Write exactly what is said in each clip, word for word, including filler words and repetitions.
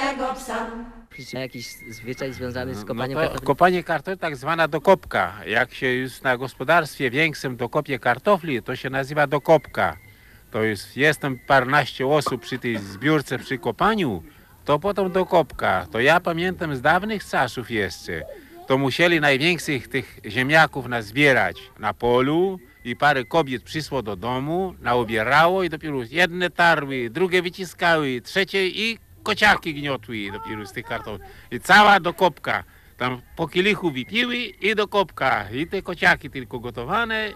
mojego psa. Jakiś zwyczaj związany z kopaniem No to kartofli? kopanie kartofli, tak zwana dokopka. Jak się już na gospodarstwie większym dokopie kartofli, to się nazywa dokopka. To jest, jest tam paręnaście osób przy tej zbiórce, przy kopaniu, to potem dokopka. To ja pamiętam z dawnych czasów jeszcze, to musieli największych tych ziemniaków nazbierać na polu i parę kobiet przyszło do domu, naobierało i dopiero jedne tarły, drugie wyciskały, trzecie i kociaki gniotły dopiero z tych kartofli. I cała dokopka. Tam po kielichu wypiły i dokopka. I te kociaki tylko gotowane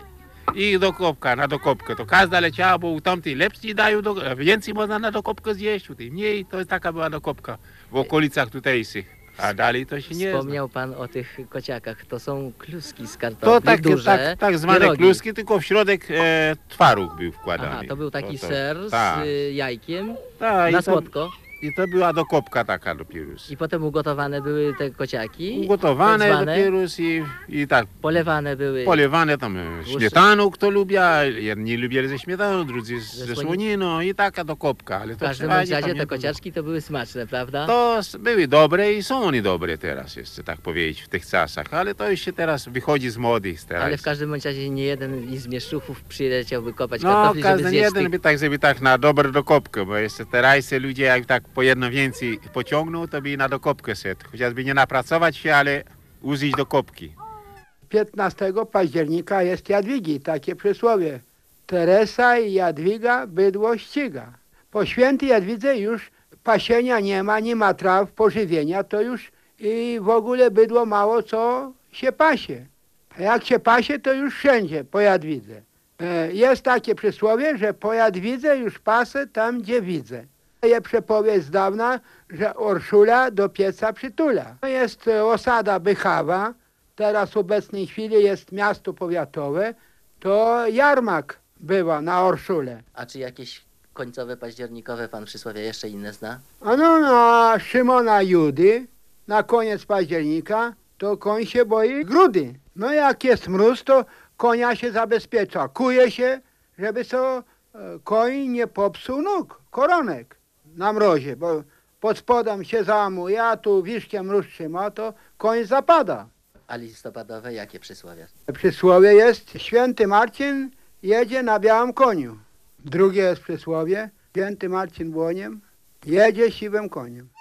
i dokopka, na dokopkę. To każda leciała, bo u tamtej lepsi dają, do, więcej można na dokopkę zjeść, u tej mniej. To taka była dokopka w okolicach tutejszych. A dalej to się nie Wspomniał zna. pan o tych kociakach. To są kluski z To kartofli, tak, duże, tak, tak zwane pierogi. kluski, tylko w środek e, twaróg był wkładany. Aha, to był taki to, ser z tak. y, jajkiem Tak, na i to, słodko. I to była dokopka taka dopiero. I potem ugotowane były te kociaki. Ugotowane tak zwane, dopiero i, i tak Polewane były. polewane tam e, śmietaną, kto lubi, a jedni lubili ze śmietaną, drudzy z- Ze ze słoni- słoniną i taka dokopka. Ale W to każdym trzeba, bądź nie razie te pamiętam. kociaczki to były smaczne, prawda? To s- były dobre i są one dobre teraz jeszcze, tak powiedzieć, w tych czasach, ale to już się teraz wychodzi z mody. Teraz. Ale w każdym bądź razie nie jeden z mieszczuchów przyleciałby kopać No, kartofli, żeby każdy zjeść jeden tych... by tak, żeby tak na dobrą dokopkę, bo jeszcze teraz ludzie jak tak po jedno więcej pociągną, to by na dokopkę szedł. Chociażby nie napracować się, ale użyć dokopki. piętnastego października jest Jadwigi, takie przysłowie. Teresa i Jadwiga bydło ściga. Po świętej Jadwidze już pasienia nie ma, nie ma traw, pożywienia, to już i w ogóle bydło mało co się pasie. A jak się pasie, to już wszędzie po Jadwidze. E, Jest takie przysłowie, że po Jadwidze już pasę tam, gdzie widzę. Jest przypowieść z dawna, że Orszula do pieca przytula. To jest e, osada Bychawa, teraz w obecnej chwili jest miasto powiatowe, to jarmark była na Orszule. A czy jakieś końcowe październikowe pan przysłowia jeszcze inne zna? A no na Szymona Judy, na koniec października, to koń się boi grudy. No jak jest mróz, to konia się zabezpiecza. Kuje się, żeby so e, koń nie popsuł nóg, koronek na mrozie, bo pod spodem się załamuje, a tu wiszkiem mróz trzyma, to koń zapada. A listopadowe jakie przysłowia? Przysłowie jest, święty Marcin jedzie na białym koniu. Drugie jest przysłowie, święty Marcin błoniem jedzie siwym koniem.